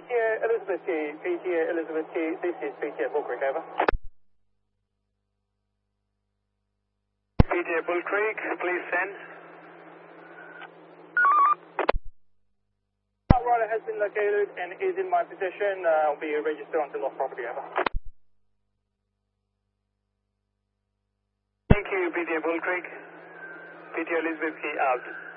PTA Elizabeth Key, PTA Elizabeth Key, this is PTA Bull Creek, over. PTA Bull Creek, please send. Rider has been located and is in my possession. Will be registered onto lost property, over. Thank you, PTA Bull Creek. PTA Elizabeth Key out.